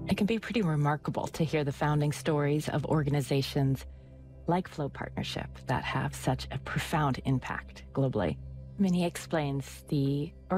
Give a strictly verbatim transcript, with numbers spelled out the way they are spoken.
It can be pretty remarkable to hear the founding stories of organizations like Flow Partnership that have such a profound impact globally. Minnie explains the